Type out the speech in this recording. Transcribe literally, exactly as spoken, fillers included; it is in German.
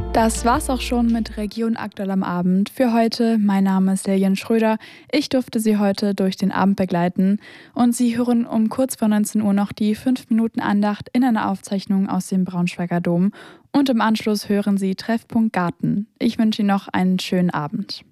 Das war's auch schon mit Region Aktuell am Abend für heute. Mein Name ist Lilian Schröder. Ich durfte Sie heute durch den Abend begleiten und Sie hören um kurz vor neunzehn Uhr noch die fünf Minuten Andacht in einer Aufzeichnung aus dem Braunschweiger Dom und im Anschluss hören Sie Treffpunkt Garten. Ich wünsche Ihnen noch einen schönen Abend.